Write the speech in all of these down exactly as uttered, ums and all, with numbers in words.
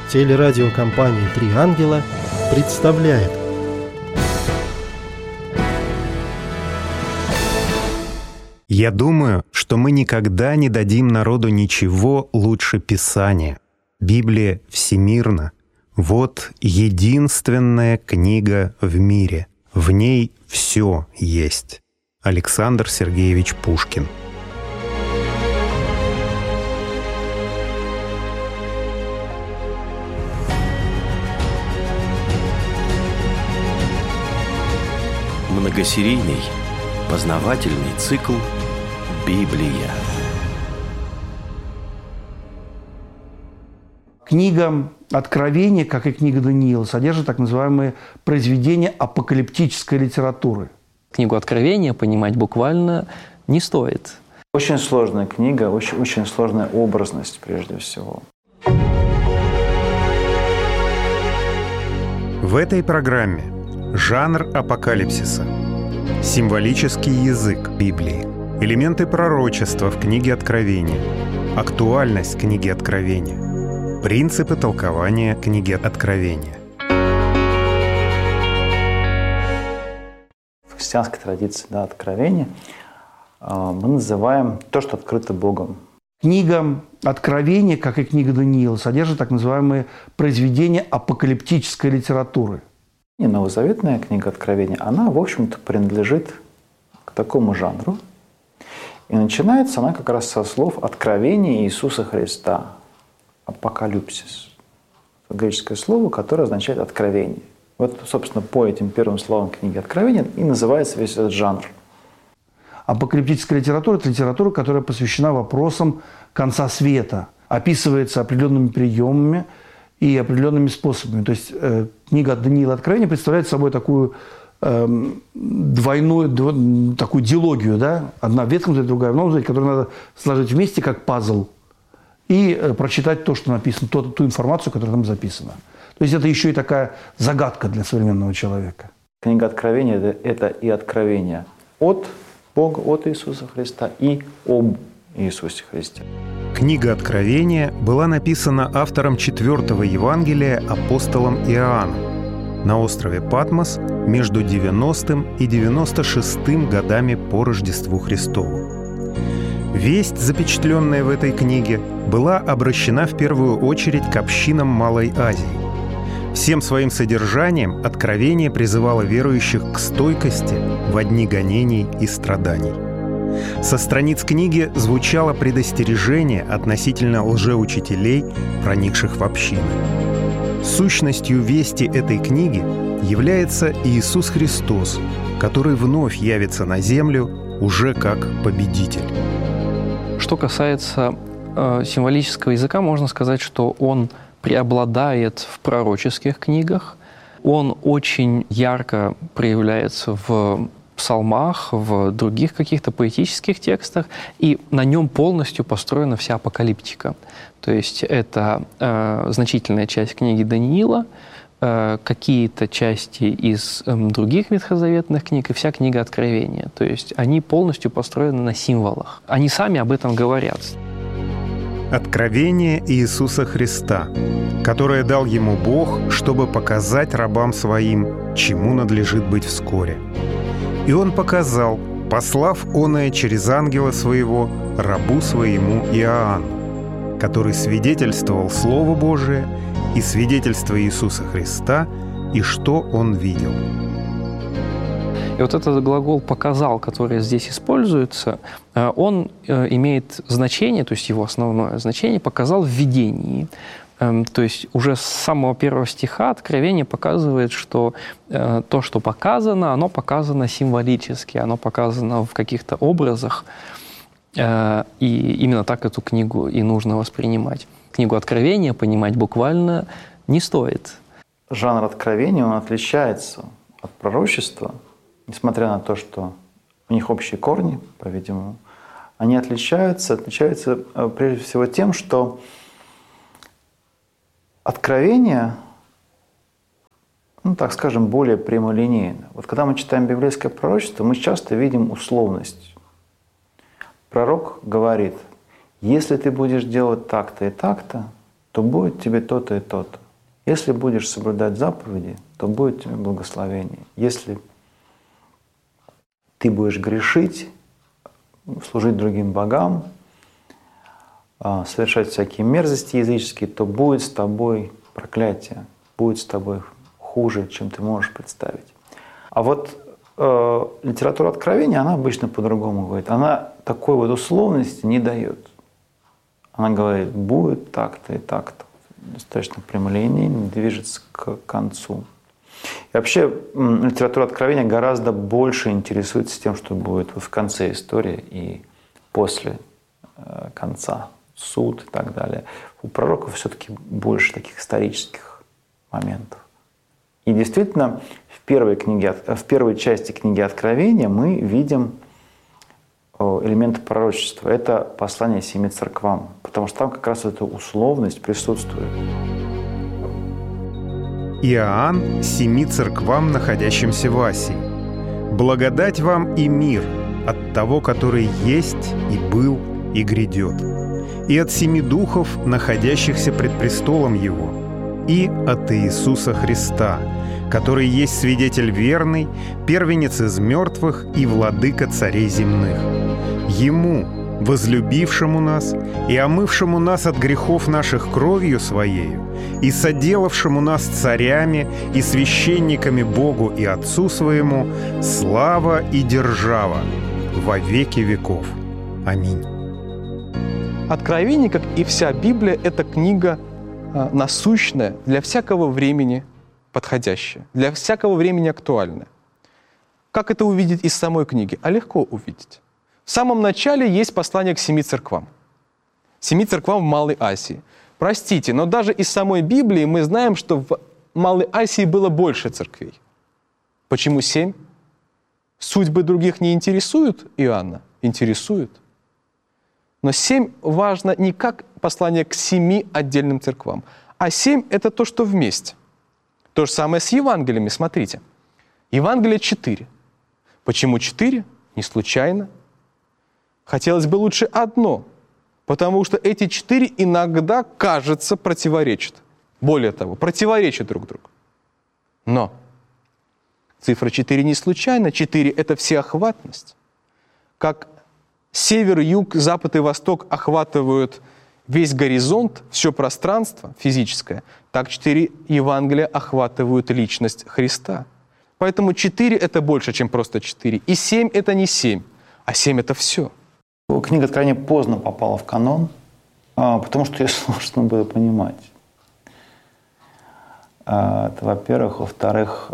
Телерадиокомпания «Три ангела» представляет. Я думаю, что мы никогда не дадим народу ничего лучше Писания. Библия всемирна. Вот единственная книга в мире. В ней все есть. Александр Сергеевич Пушкин. Многосерийный познавательный цикл «Библия». Книга Откровения, как и книга Даниила, содержит так называемые произведения апокалиптической литературы. Книгу Откровения понимать буквально не стоит. Очень сложная книга, очень, очень сложная образность прежде всего. В этой программе жанр апокалипсиса, символический язык Библии, элементы пророчества в книге Откровения, актуальность книги Откровения, принципы толкования книги Откровения. В христианской традиции, да, Откровения мы называем то, что открыто Богом. Книга Откровения, как и книга Даниила, содержит так называемые произведения апокалиптической литературы. И новозаветная книга Откровения, она, в общем-то, принадлежит к такому жанру. И начинается она как раз со слов «Откровение Иисуса Христа». Апокалипсис. Это греческое слово, которое означает «откровение». Вот, собственно, по этим первым словам книги Откровения и называется весь этот жанр. Апокалиптическая литература – это литература, которая посвящена вопросам конца света, описывается определенными приемами и определенными способами. То есть э, книга Даниила Откровения представляет собой такую э, двойную, дв... такую дилогию, да? Одна в Ветхом Завете, другая в Новом Завете, которую надо сложить вместе как пазл и э, прочитать то, что написано, то, ту информацию, которая там записана. То есть это еще и такая загадка для современного человека. Книга Откровения – это и откровение от Бога, от Иисуса Христа и об Иисусе Христе. Книга Откровения была написана автором четвертого Евангелия апостолом Иоанном на острове Патмос между девяностым и девяносто шестым годами по Рождеству Христову. Весть, запечатленная в этой книге, была обращена в первую очередь к общинам Малой Азии. Всем своим содержанием Откровение призывало верующих к стойкости во дни гонений и страданий. Со страниц книги звучало предостережение относительно лжеучителей, проникших в общины. Сущностью вести этой книги является Иисус Христос, который вновь явится на землю уже как победитель. Что касается э, символического языка, можно сказать, что он преобладает в пророческих книгах. Он очень ярко проявляется в псалмах, в других каких-то поэтических текстах, и на нем полностью построена вся апокалиптика. То есть это э, значительная часть книги Даниила, э, какие-то части из э, других ветхозаветных книг и вся книга Откровения. То есть они полностью построены на символах. Они сами об этом говорят. Откровение Иисуса Христа, которое дал ему Бог, чтобы показать рабам своим, чему надлежит быть вскоре. И он показал, послав оное через ангела своего, рабу своему Иоанну, который свидетельствовал Слово Божие и свидетельство Иисуса Христа, и что он видел. И вот этот глагол «показал», который здесь используется, он имеет значение, то есть его основное значение, «показал в видении». То есть уже с самого первого стиха Откровение показывает, что то, что показано, оно показано символически, оно показано в каких-то образах, и именно так эту книгу и нужно воспринимать. Книгу Откровения понимать буквально не стоит. Жанр Откровения, он отличается от пророчества, несмотря на то, что у них общие корни, по-видимому. Они отличаются, отличаются прежде всего тем, что Откровение, ну, так скажем, более прямолинейно. Вот когда мы читаем библейское пророчество, мы часто видим условность. Пророк говорит: если ты будешь делать так-то и так-то, то то будет тебе то-то и то-то. Если будешь соблюдать заповеди, то будет тебе благословение. Если ты будешь грешить, служить другим богам, совершать всякие мерзости языческие, то будет с тобой проклятие, будет с тобой хуже, чем ты можешь представить. А вот э, литература Откровения, она обычно по-другому говорит. Она такой вот условности не дает. Она говорит, будет так-то и так-то. Достаточно прямолинейно, движется к концу. И вообще литература Откровения гораздо больше интересуется тем, что будет в конце истории и после э, конца. Суд и так далее. У пророков все-таки больше таких исторических моментов. И действительно, в первой, книге, в первой части книги Откровения мы видим элементы пророчества. Это послание семи церквам, потому что там как раз эта условность присутствует. Иоанн семи церквам, находящимся в Асии. Благодать вам и мир от того, который есть и был и грядет, и от семи духов, находящихся пред престолом Его, и от Иисуса Христа, который есть свидетель верный, первенец из мертвых и владыка царей земных. Ему, возлюбившему нас и омывшему нас от грехов наших кровью Своею, и соделавшему нас царями и священниками Богу и Отцу Своему, слава и держава во веки веков. Аминь. Откровение, как и вся Библия, это книга э, насущная, для всякого времени подходящая, для всякого времени актуальная. Как это увидеть из самой книги? А легко увидеть. В самом начале есть послание к семи церквам. Семи церквам в Малой Асии. Простите, но даже из самой Библии мы знаем, что в Малой Асии было больше церквей. Почему семь? Судьбы других не интересуют Иоанна? Интересуют. Но семь важно не как послание к семи отдельным церквам, а семь — это то, что вместе. То же самое с Евангелиями, смотрите. Евангелие четыре. Почему четыре? Не случайно. Хотелось бы лучше одно, потому что эти четыре иногда, кажется, противоречат. Более того, противоречат друг другу. Но цифра четыре не случайно. четыре — это всеохватность. Как север, юг, запад и восток охватывают весь горизонт, все пространство физическое, так четыре Евангелия охватывают личность Христа. Поэтому четыре — это больше, чем просто четыре. И семь — это не семь, а семь — это все. Книга Откровения поздно попала в канон, потому что ее сложно было понимать. Это, во-первых. Во-вторых,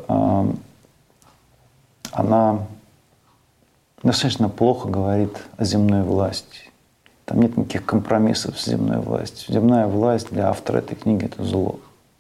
она достаточно плохо говорит о земной власти. Там нет никаких компромиссов с земной властью. Земная власть для автора этой книги — это зло.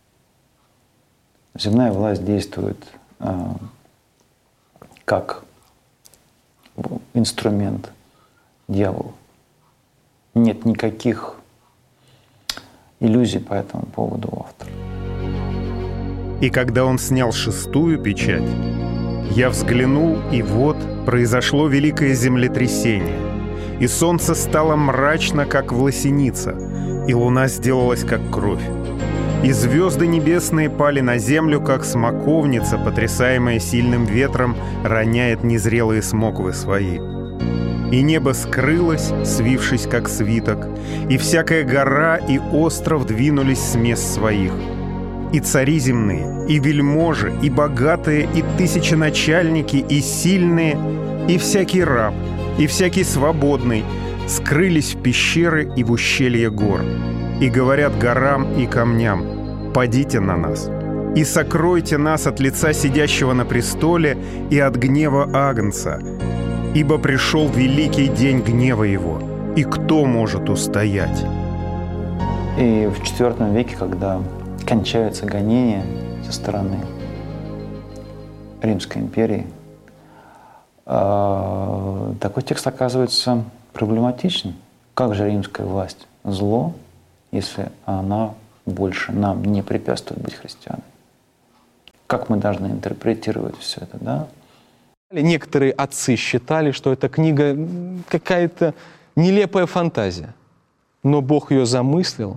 Земная власть действует э, как инструмент дьявола. Нет никаких иллюзий по этому поводу у автора. И когда он снял шестую печать, я взглянул, и вот произошло великое землетрясение, и солнце стало мрачно, как власеница, и луна сделалась, как кровь. И звезды небесные пали на землю, как смоковница, потрясаемая сильным ветром, роняет незрелые смоквы свои. И небо скрылось, свившись, как свиток, и всякая гора и остров двинулись с мест своих. И цари земные, и вельможи, и богатые, и тысяченачальники, и сильные, и всякий раб, и всякий свободный скрылись в пещеры и в ущелье гор, и говорят горам и камням: «Падите на нас, и сокройте нас от лица сидящего на престоле и от гнева Агнца, ибо пришел великий день гнева его, и кто может устоять?» И в четвертом веке, когда кончаются гонения со стороны Римской империи, такой текст оказывается проблематичным. Как же римская власть зло, если она больше нам не препятствует быть христианами? Как мы должны интерпретировать все это, да? Некоторые отцы считали, что эта книга какая-то нелепая фантазия. Но Бог ее замыслил,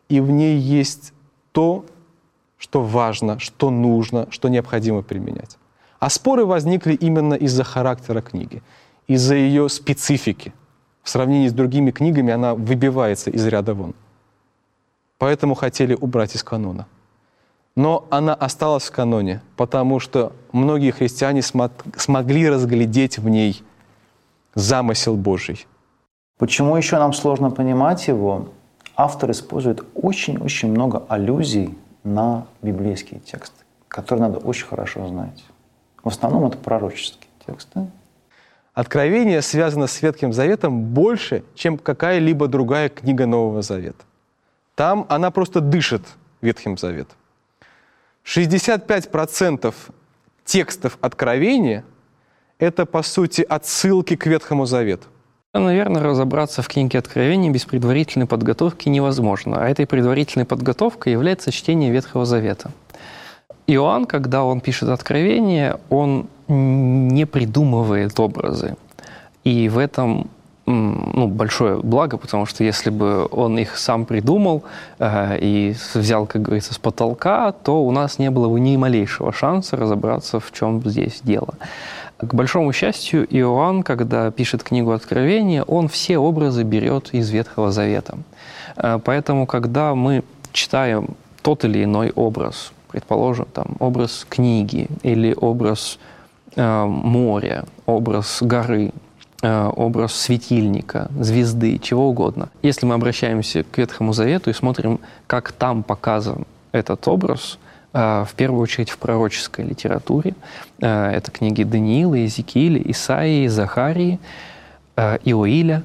и в ней есть то, что важно, что нужно, что необходимо применять. А споры возникли именно из-за характера книги, из-за ее специфики. В сравнении с другими книгами она выбивается из ряда вон. Поэтому хотели убрать из канона. Но она осталась в каноне, потому что многие христиане смогли разглядеть в ней замысел Божий. Почему еще нам сложно понимать его? Автор использует очень-очень много аллюзий на библейские тексты, которые надо очень хорошо знать. В основном это пророческие тексты. Откровение связано с Ветхим Заветом больше, чем какая-либо другая книга Нового Завета. Там она просто дышит Ветхим Заветом. шестьдесят пять процентов текстов Откровения — это, по сути, отсылки к Ветхому Завету. Наверное, разобраться в книге Откровения без предварительной подготовки невозможно. А этой предварительной подготовкой является чтение Ветхого Завета. Иоанн, когда он пишет Откровение, он не придумывает образы. И в этом ну, большое благо, потому что если бы он их сам придумал э, и взял, как говорится, с потолка, то у нас не было бы ни малейшего шанса разобраться, в чем здесь дело. К большому счастью, Иоанн, когда пишет книгу Откровения, он все образы берет из Ветхого Завета. Э, поэтому, когда мы читаем тот или иной образ, предположим, там, образ книги или образ э, моря, образ горы, образ светильника, звезды, чего угодно. Если мы обращаемся к Ветхому Завету и смотрим, как там показан этот образ, в первую очередь в пророческой литературе, это книги Даниила, Иезекииля, Исаии, Захарии, Иоиля.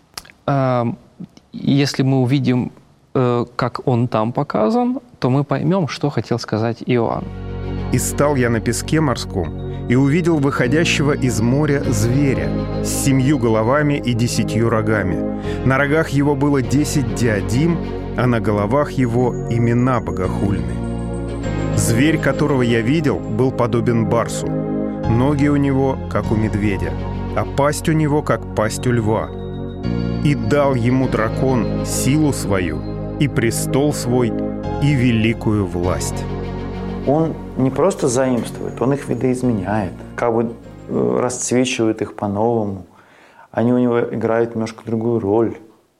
Если мы увидим, как он там показан, то мы поймем, что хотел сказать Иоанн. «И стал я на песке морском, и увидел выходящего из моря зверя с семью головами и десятью рогами. На рогах его было десять диадим, а на головах его имена богохульные. Зверь, которого я видел, был подобен барсу. Ноги у него, как у медведя, а пасть у него, как пасть у льва. И дал ему дракон силу свою, и престол свой, и великую власть». Он не просто заимствует, он их видоизменяет, как бы расцвечивает их по-новому. Они у него играют немножко другую роль.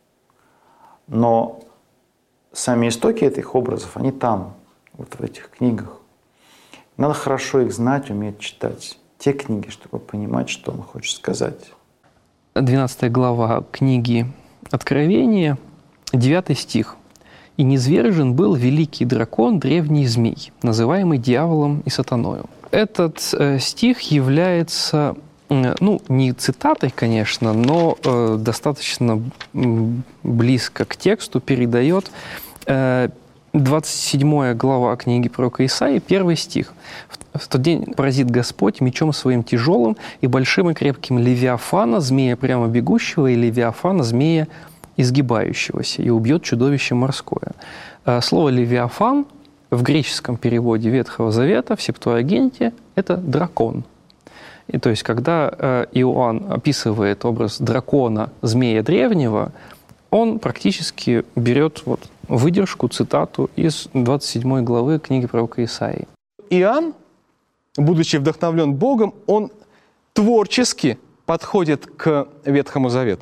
Но сами истоки этих образов, они там, вот в этих книгах. Надо хорошо их знать, уметь читать те книги, чтобы понимать, что он хочет сказать. двенадцатая глава книги Откровения, девятый стих. «И низвержен был великий дракон, древний змей, называемый дьяволом и сатаною». Этот э, стих является, э, ну, не цитатой, конечно, но э, достаточно близко к тексту передает э, двадцать седьмая глава книги пророка Исаии, первый стих. «В тот день поразит Господь мечом своим тяжелым и большим и крепким Левиафана, змея прямо бегущего, и Левиафана, змея изгибающегося, и убьет чудовище морское». Слово «левиафан» в греческом переводе Ветхого Завета, в Септуагинте, это дракон. И то есть, когда Иоанн описывает образ дракона, змея древнего, он практически берет вот выдержку, цитату из двадцать седьмой главы книги пророка Исаии. Иоанн, будучи вдохновлен Богом, он творчески подходит к Ветхому Завету.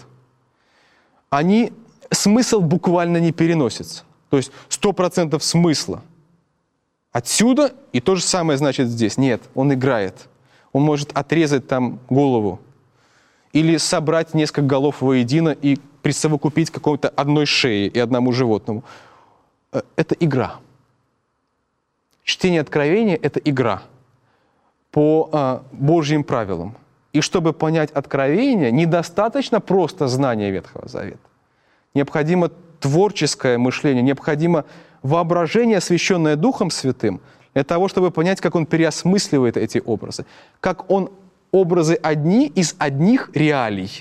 Они, смысл буквально не переносится. То есть сто процентов смысла отсюда, и то же самое значит здесь. Нет, он играет. Он может отрезать там голову или собрать несколько голов воедино и присовокупить какой-то одной шее и одному животному. Это игра. Чтение Откровения — это игра по а, Божьим правилам. И чтобы понять Откровение, недостаточно просто знания Ветхого Завета. Необходимо творческое мышление, необходимо воображение, освященное Духом Святым, для того, чтобы понять, как он переосмысливает эти образы, как он образы одни из одних реалий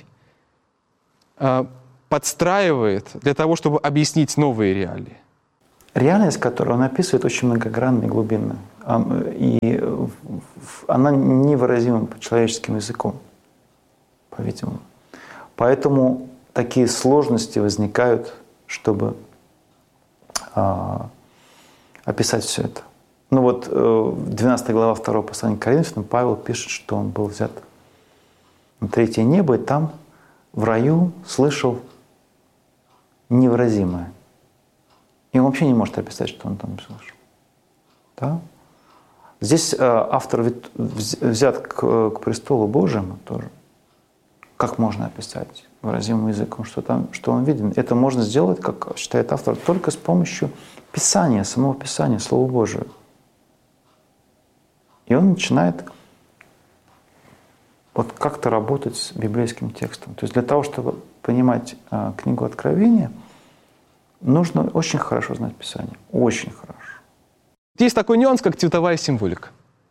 э, подстраивает для того, чтобы объяснить новые реалии. Реальность, которую он описывает, очень многогранная и глубинная. И она невыразима по человеческим языком, по-видимому. Поэтому такие сложности возникают, чтобы а, описать все это. Ну вот двенадцатая глава второго послания к Коринфянам, Павел пишет, что он был взят на третье небо, и там в раю слышал невыразимое. И он вообще не может описать, что он там слышал. Да? Здесь э, автор взят к, к престолу Божьему тоже. Как можно описать выразимым языком, что, там, что он виден? Это можно сделать, как считает автор, только с помощью Писания, самого Писания, Слова Божьего. И он начинает вот как-то работать с библейским текстом. То есть для того, чтобы понимать э, книгу Откровения, нужно очень хорошо знать Писание. Очень хорошо. Есть такой нюанс, как цветовая символика.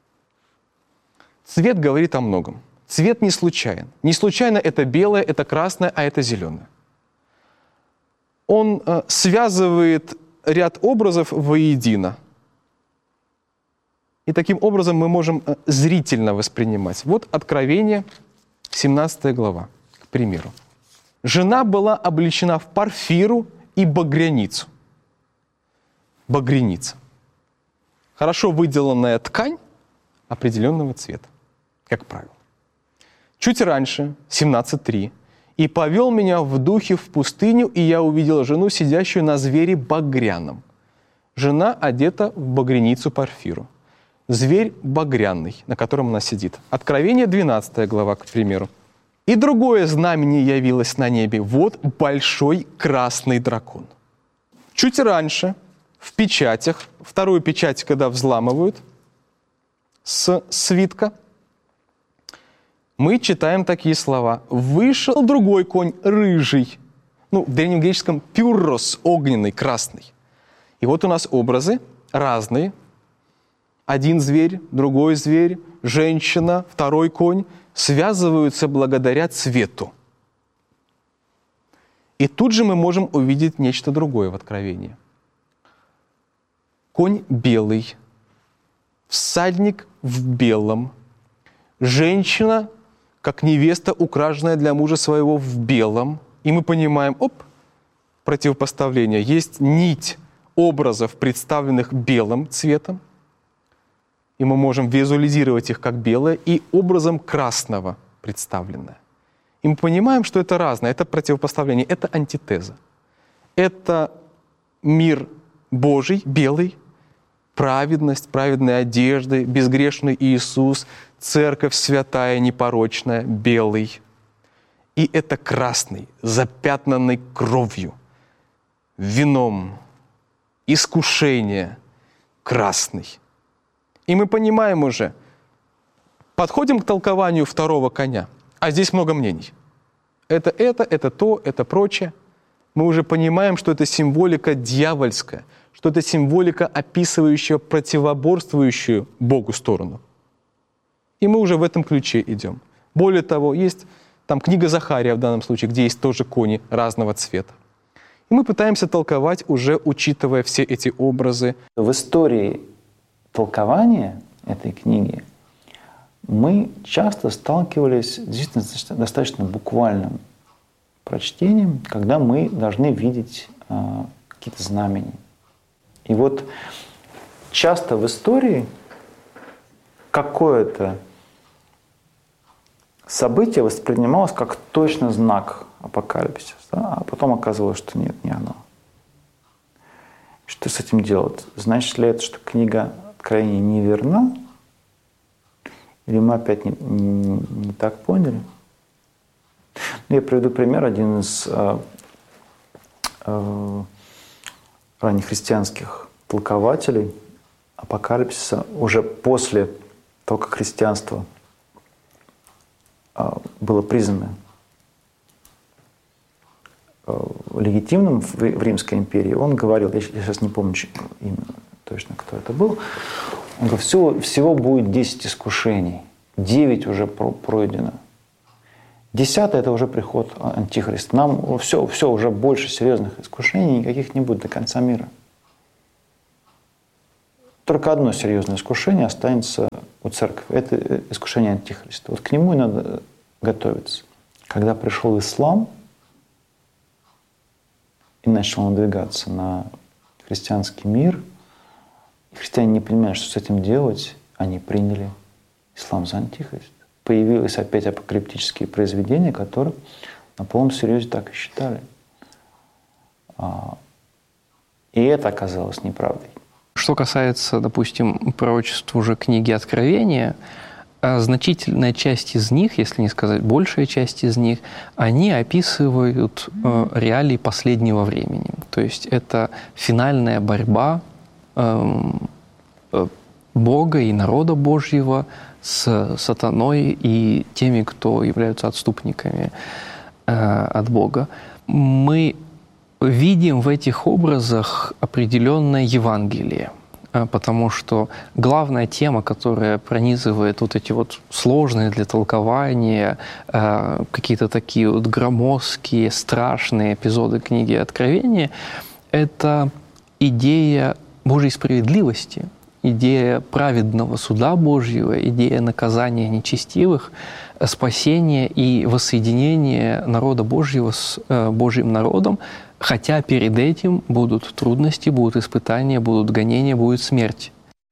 Цвет говорит о многом. Цвет не случайен. Не случайно это белое, это красное, а это зеленое. Он э, связывает ряд образов воедино. И таким образом мы можем э, зрительно воспринимать. Вот Откровение, семнадцатая глава, к примеру. «Жена была облечена в парфиру и багряницу». Багряница. Хорошо выделанная ткань определенного цвета, как правило. Чуть раньше, семнадцать три. «И повел меня в духе в пустыню, и я увидел жену, сидящую на звере багряном». Жена одета в багряницу парфиру. Зверь багряный, на котором она сидит. Откровение, двенадцатая глава, к примеру. «И другое знамение явилось на небе. Вот большой красный дракон». Чуть раньше, в печатях, вторую печать, когда взламывают с свитка, мы читаем такие слова. «Вышел другой конь, рыжий». Ну, в древнегреческом «пюррос», огненный, красный. И вот у нас образы разные. Один зверь, другой зверь, женщина, второй конь связываются благодаря цвету. И тут же мы можем увидеть нечто другое в Откровении. Конь белый, всадник в белом, женщина, как невеста, украшенная для мужа своего в белом. И мы понимаем, оп, противопоставление. Есть нить образов, представленных белым цветом, и мы можем визуализировать их как белое, и образом красного представленное. И мы понимаем, что это разное, это противопоставление, это антитеза. Это мир Божий, белый, праведность, праведные одежды, безгрешный Иисус, церковь святая, непорочная, белый. И это красный, запятнанный кровью, вином, искушение, красный. И мы понимаем уже, подходим к толкованию второго коня, а здесь много мнений. Это это, это то, это прочее. Мы уже понимаем, что это символика дьявольская, что это символика, описывающая противоборствующую Богу сторону. И мы уже в этом ключе идем. Более того, есть там книга Захария в данном случае, где есть тоже кони разного цвета. И мы пытаемся толковать, уже учитывая все эти образы. В истории толкования этой книги мы часто сталкивались действительно с достаточно буквальным прочтением, когда мы должны видеть э, какие-то знамения. И вот часто в истории какое-то событие воспринималось как точно знак апокалипсиса, да? А потом оказывалось, что нет, не оно. Что с этим делать? Значит ли это, что книга Откровения не верна? Или мы опять не, не, не так поняли? Я приведу пример. Один из э, э, раннехристианских толкователей апокалипсиса уже после того, как христианство э, было признано э, легитимным в, в Римской империи, он говорил, я сейчас не помню именно точно, кто это был, он говорит, всего, всего будет десять искушений, девять уже пройдено. Десятое – это уже приход Антихриста. Нам все, все, уже больше серьезных искушений никаких не будет до конца мира. Только одно серьезное искушение останется у церкви. Это искушение Антихриста. Вот к нему и надо готовиться. Когда пришел ислам и начал надвигаться на христианский мир, и христиане не понимали, что с этим делать, они приняли ислам за антихрист. Появились опять апокалиптические произведения, которые на полном серьезе так и считали. И это оказалось неправдой. Что касается, допустим, пророчеств уже книги Откровения, значительная часть из них, если не сказать большая часть из них, они описывают э, реалии последнего времени. То есть это финальная борьба э, э, Бога и народа Божьего с сатаной и теми, кто являются отступниками э, от Бога. Мы видим в этих образах определенное Евангелие, потому что главная тема, которая пронизывает вот эти вот сложные для толкования, какие-то такие вот громоздкие, страшные эпизоды книги Откровения, это идея Божьей справедливости, идея праведного суда Божьего, идея наказания нечестивых, спасения и воссоединения народа Божьего с Божьим народом, хотя перед этим будут трудности, будут испытания, будут гонения, будет смерть.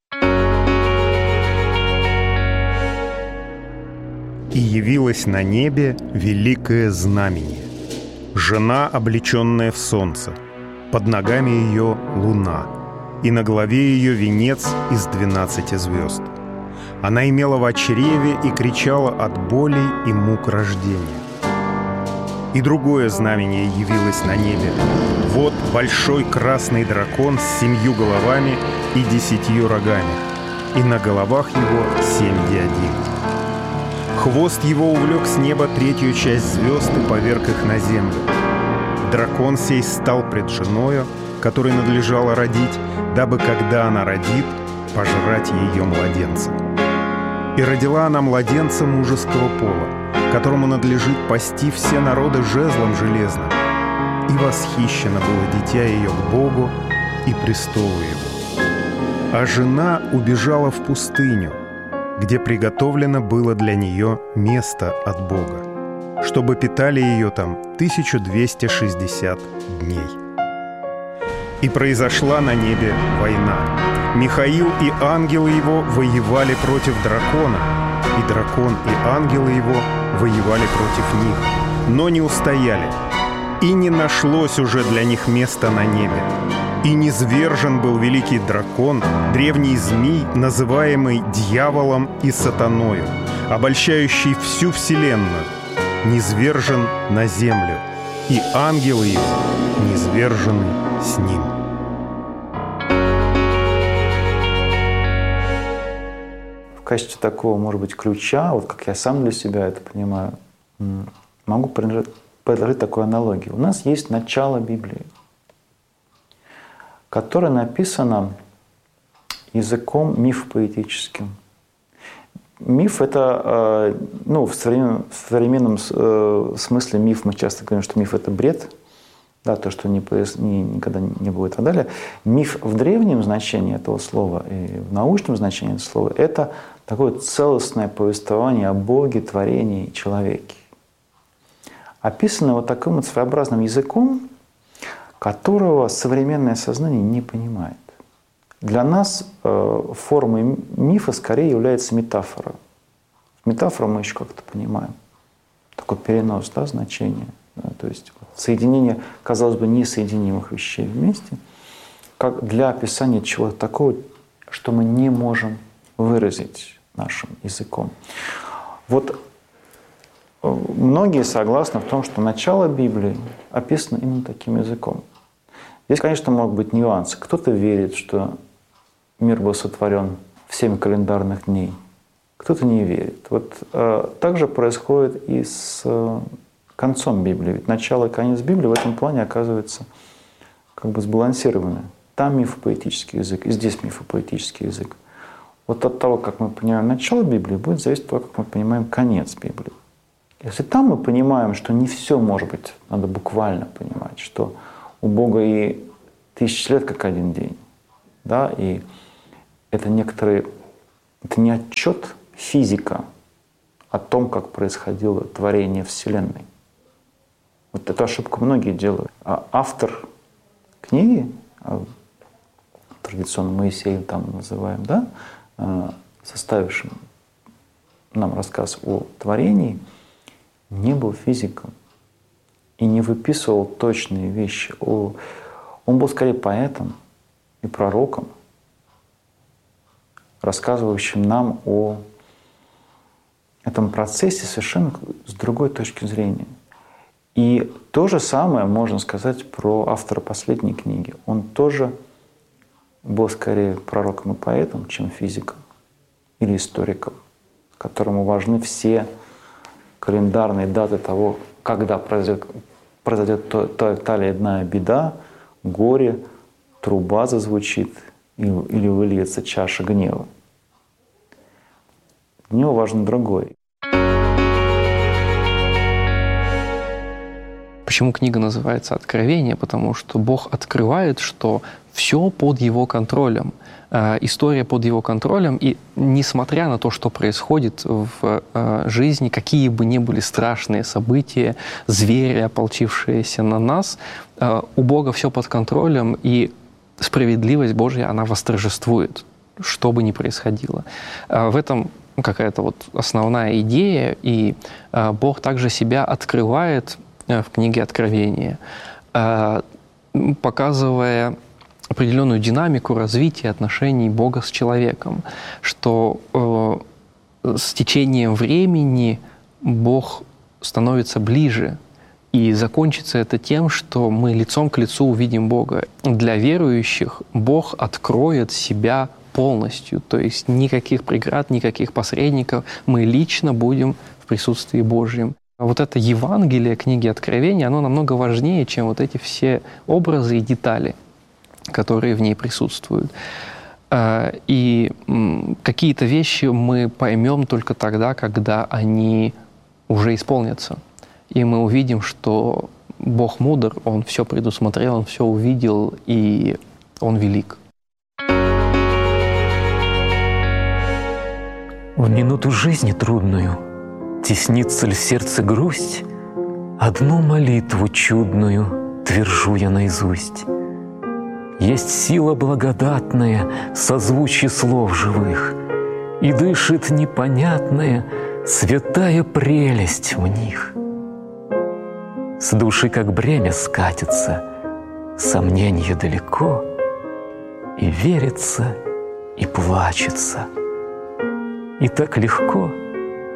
«И явилось на небе великое знамение. Жена, облеченная в солнце, под ногами ее луна, и на голове ее венец из двенадцати звезд. Она имела в чреве и кричала от болей и мук рождения. И другое знамение явилось на небе. Вот большой красный дракон с семью головами и десятью рогами, и на головах его семь диадим. Хвост его увлек с неба третью часть звезд и поверг их на землю. Дракон сей стал пред женою, которой надлежало родить, дабы, когда она родит, пожрать ее младенца. И родила она младенца мужеского пола, которому надлежит пасти все народы жезлом железным. И восхищено было дитя ее к Богу и престолу его. А жена убежала в пустыню, где приготовлено было для нее место от Бога, чтобы питали ее там тысячу двести шестьдесят дней. И произошла на небе война. Михаил и ангелы его воевали против дракона, и дракон и ангелы его воевали против них, но не устояли. И не нашлось уже для них места на небе. И низвержен был великий дракон, древний змий, называемый дьяволом и сатаною, обольщающий всю вселенную, низвержен на землю, и ангелы его низвержены с ним. В качестве такого, может быть, ключа, вот как я сам для себя это понимаю, могу предложить такую аналогию. У нас есть начало Библии, которое написано языком мифопоэтическим. Миф — это, ну, в современном, в современном смысле миф, мы часто говорим, что миф — это бред, да, то, что не, не, никогда не будет и так далее. Миф в древнем значении этого слова и в научном значении этого слова — это такое целостное повествование о Боге, творении и человеке. Описано вот таким вот своеобразным языком, которого современное сознание не понимает. Для нас э, формой мифа скорее является метафора. Метафору мы еще как-то понимаем. Такой перенос, да, значения. Да, то есть вот, соединение, казалось бы, несоединимых вещей вместе, как для описания чего-то такого, что мы не можем выразить нашим языком. Вот многие согласны в том, что начало Библии описано именно таким языком. Здесь, конечно, могут быть нюансы. Кто-то верит, что мир был сотворен в семь календарных дней, кто-то не верит. Вот э, так же происходит и с э, концом Библии. Ведь начало и конец Библии в этом плане оказывается как бы сбалансированы. Там мифопоэтический язык, и здесь мифопоэтический язык. Вот от того, как мы понимаем начало Библии, будет зависеть от того, как мы понимаем конец Библии. Если там мы понимаем, что не все может быть, надо буквально понимать, что у Бога и тысячи лет как один день, да, и это некоторый, это не отчет физика о том, как происходило творение Вселенной. Вот эту ошибку многие делают. А автор книги, традиционно Моисеем там называем, да, составившим нам рассказ о творении, не был физиком и не выписывал точные вещи. Он был скорее поэтом и пророком, рассказывающим нам о этом процессе совершенно с другой точки зрения. И то же самое можно сказать про автора последней книги. Он тоже был скорее пророком и поэтом, чем физиком или историком, которому важны все календарные даты того, когда произойдет, произойдет то, то, та или иная беда, горе, труба зазвучит или, или выльется чаша гнева. Для него важно другое. Почему книга называется «Откровение»? Потому что Бог открывает, что все под Его контролем. Э, история под Его контролем, и несмотря на то, что происходит в э, жизни, какие бы ни были страшные события, звери, ополчившиеся на нас, э, у Бога все под контролем, и справедливость Божья, она восторжествует, что бы ни происходило. Э, в этом какая-то вот основная идея, и э, Бог также себя открывает в книге «Откровение», показывая определенную динамику развития отношений Бога с человеком, что с течением времени Бог становится ближе, и закончится это тем, что мы лицом к лицу увидим Бога. Для верующих Бог откроет себя полностью, то есть никаких преград, никаких посредников, мы лично будем в присутствии Божьем. Вот это Евангелие книги Откровения, оно намного важнее, чем вот эти все образы и детали, которые в ней присутствуют. И какие-то вещи мы поймем только тогда, когда они уже исполнятся. И мы увидим, что Бог мудр, Он все предусмотрел, Он все увидел, и Он велик. В минуту жизни трудную теснится ли в сердце грусть? Одну молитву чудную твержу я наизусть. Есть сила благодатная в созвучии слов живых, и дышит непонятная святая прелесть в них. С души как бремя скатится, сомненье далеко, и верится, и плачется. И так легко